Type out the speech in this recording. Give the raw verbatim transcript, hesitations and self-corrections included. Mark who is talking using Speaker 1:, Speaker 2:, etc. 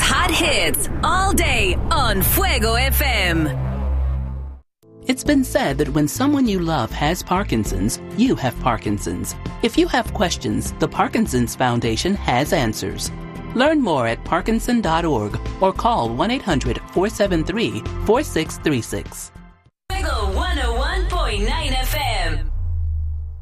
Speaker 1: hot hits all day on Fuego F M.
Speaker 2: It's been said that when someone you love has Parkinson's, you have Parkinson's. If you have questions, the Parkinson's Foundation has answers. Learn more at parkinson dot org or call one eight hundred four seven three four six three six.
Speaker 1: Fuego one oh one point nine